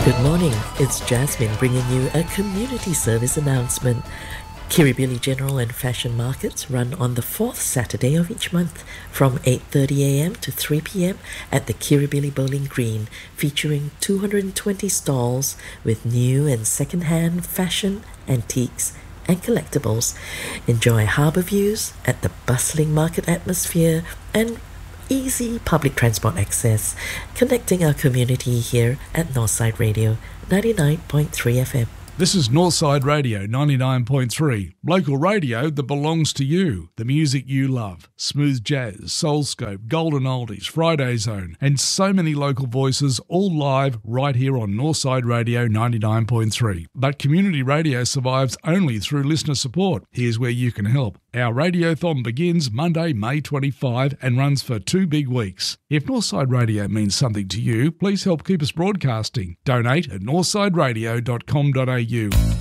Good morning, it's Jasmine bringing you a community service announcement. Kirribilli General and Fashion Markets run on the fourth Saturday of each month from 8:30am to 3pm at the Kirribilli Bowling Green, featuring 220 stalls with new and second-hand fashion, antiques and collectibles. Enjoy harbour views at the bustling market atmosphere and easy public transport access, connecting our community here at Northside Radio 99.3 FM. This is Northside Radio 99.3, local radio that belongs to you, the music you love. Smooth jazz, soulscope, golden oldies, Friday Zone, and so many local voices all live right here on Northside Radio 99.3. But community radio survives only through listener support. Here's where you can help. Our radiothon begins Monday, May 25 and runs for 2 big weeks. If Northside Radio means something to you, please help keep us broadcasting. Donate at northsideradio.com.au.